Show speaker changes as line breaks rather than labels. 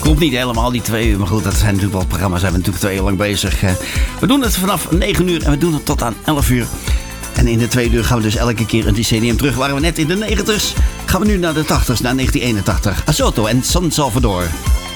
Klopt niet helemaal, die 2 uur. Maar goed, dat zijn natuurlijk wel programma's. Zijn we natuurlijk 2 uur lang bezig. We doen het vanaf 9 uur en we doen het tot aan 11 uur. En in de 2 uur gaan we dus elke keer een decennium terug. Waren we net in de 90's, gaan we nu naar de 80's, naar 1981. Asoto en San Salvador.